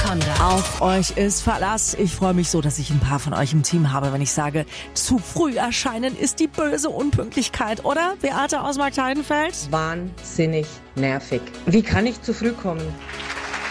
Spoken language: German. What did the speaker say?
Konrad. Auf euch ist Verlass. Ich freue mich so, dass ich ein paar von euch im Team habe, wenn ich sage, zu früh erscheinen ist die böse Unpünktlichkeit, oder? Beate aus Marktheidenfeld? Wahnsinnig nervig. Wie kann ich zu früh kommen?